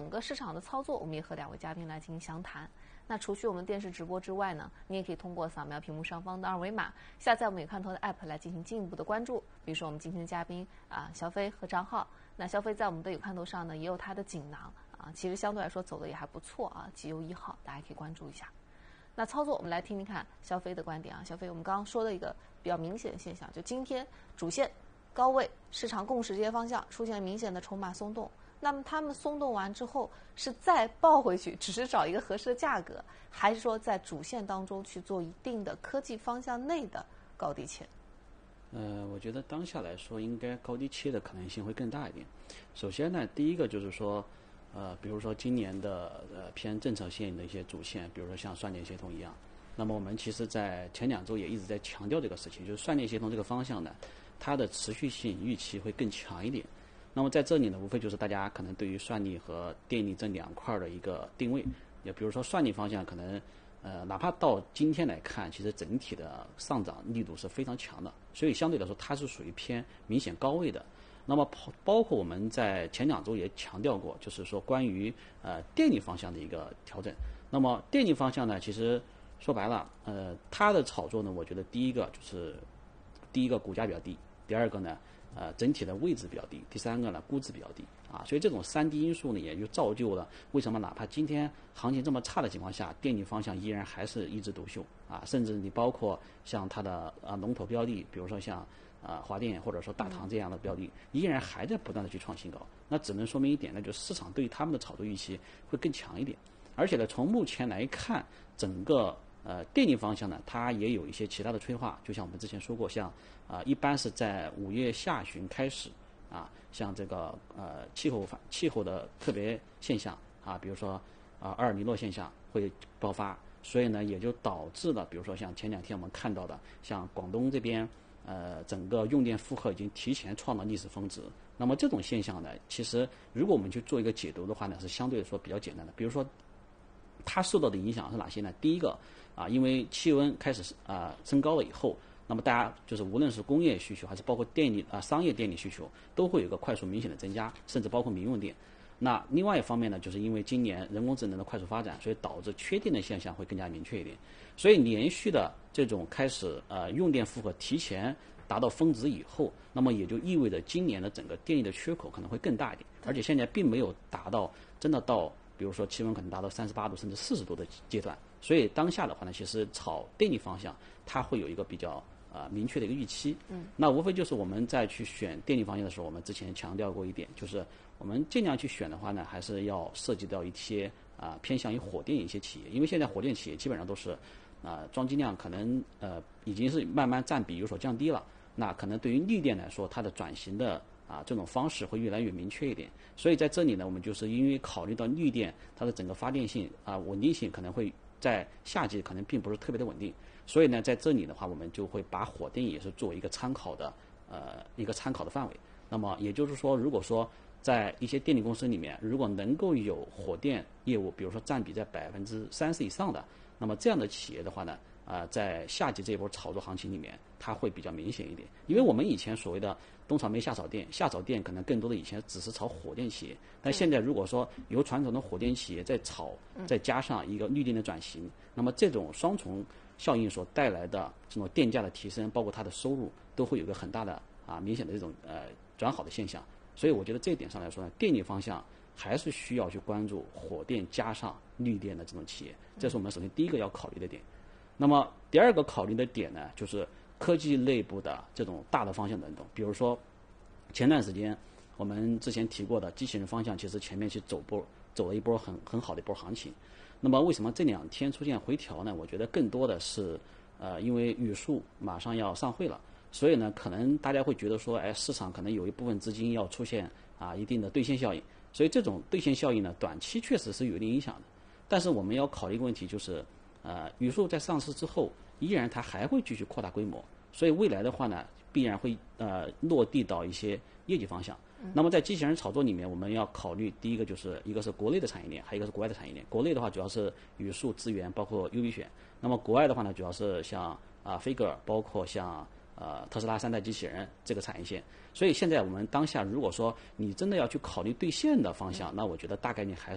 整个市场的操作，我们也和2位嘉宾来进行详谈。那除去我们电视直播之外呢，你也可以通过扫描屏幕上方的2维码，下载我们有看头的 App 来进行进一步的关注。比如说我们今天的嘉宾肖飞和张浩，那肖飞在我们的有看头上呢也有他的锦囊其实相对来说走的也还不错绩优1号，大家可以关注一下。那操作我们来听听看肖飞的观点肖飞，我们刚刚说的一个比较明显的现象，就今天主线高位市场共识这些方向出现明显的筹码松动，那么他们松动完之后是再抱回去，只是找一个合适的价格，还是说在主线当中去做一定的科技方向内的高低切？ 我觉得当下来说，应该高低切的可能性会更大一点。首先呢，第一个就是说，比如说今年的偏政策线的一些主线，比如说像算力协同一样，那么我们其实在前2周也一直在强调这个事情，就是算力协同这个方向呢，它的持续性预期会更强一点。那么在这里呢，无非就是大家可能对于算力和电力这2块的一个定位，也比如说算力方向可能哪怕到今天来看，其实整体的上涨力度是非常强的，所以相对来说它是属于偏明显高位的。那么包括我们在前2周也强调过，就是说关于电力方向的一个调整。那么电力方向呢，其实说白了，它的炒作呢，我觉得第一个股价比较低，第二个呢整体的位置比较低，第3个呢估值比较低所以这种3低因素呢，也就造就了为什么哪怕今天行情这么差的情况下，电力方向依然还是一枝独秀甚至你包括像它的龙头标的，比如说像华电或者说大唐这样的标的，依然还在不断的去创新高，那只能说明一点呢，就是市场对于他们的炒作预期会更强一点。而且呢，从目前来看，整个电力方向呢，它也有一些其他的催化，就像我们之前说过，像一般是在5月下旬开始像这个气候的特别现象比如说阿尔尼诺现象会爆发，所以呢也就导致了，比如说像前2天我们看到的，像广东这边整个用电负荷已经提前创了历史峰值。那么这种现象呢，其实如果我们去做一个解读的话呢，是相对来说比较简单的。比如说它受到的影响是哪些呢？第一个因为气温开始升高了以后，那么大家就是无论是工业需求还是包括电力商业电力需求，都会有一个快速明显的增加，甚至包括民用电。那另外一方面呢，就是因为今年人工智能的快速发展，所以导致缺电的现象会更加明确一点。所以连续的这种开始用电负荷提前达到峰值以后，那么也就意味着今年的整个电力的缺口可能会更大一点，而且现在并没有达到真的到比如说气温可能达到38度甚至40度的阶段。所以当下的话呢，其实炒电力方向它会有一个比较明确的一个预期。那无非就是我们在去选电力方向的时候，我们之前强调过一点，就是我们尽量去选的话呢，还是要涉及到一些偏向于火电一些企业，因为现在火电企业基本上都是装机量可能已经是慢慢占比有所降低了。那可能对于绿电来说，它的转型的这种方式会越来越明确一点。所以在这里呢，我们就是因为考虑到绿电它的整个发电性稳定性可能会在夏季可能并不是特别的稳定，所以呢在这里的话，我们就会把火电也是作为一个参考的范围。那么也就是说，如果说在一些电力公司里面，如果能够有火电业务，比如说占比在30%以上的，那么这样的企业的话呢在夏季这一波炒作行情里面，它会比较明显一点。因为我们以前所谓的冬炒煤夏炒电，夏炒电可能更多的以前只是炒火电企业，但现在如果说由传统的火电企业再炒，再加上一个绿电的转型，那么这种双重效应所带来的这种电价的提升，包括它的收入，都会有个很大的明显的这种转好的现象。所以我觉得这一点上来说呢，电力方向还是需要去关注火电加上绿电的这种企业，这是我们首先第一个要考虑的点。那么第二个考虑的点呢，就是科技内部的这种大的方向等等，比如说前段时间我们之前提过的机器人方向，其实前面去走了一波很好的一波行情。那么为什么这2天出现回调呢？我觉得更多的是因为语数马上要上会了，所以呢可能大家会觉得说市场可能有一部分资金要出现一定的兑现效应，所以这种兑现效应呢短期确实是有一定影响的。但是我们要考虑一个问题，就是语数在上市之后，依然它还会继续扩大规模，所以未来的话呢，必然会落地到一些业绩方向。那么在机器人炒作里面，我们要考虑第一个就是一个是国内的产业链，还有一个是国外的产业链。国内的话主要是语数资源，包括优比选。那么国外的话呢，主要是像飞格尔，包括像特斯拉3代机器人这个产业线。所以现在我们当下如果说你真的要去考虑兑现的方向，那我觉得大概率还是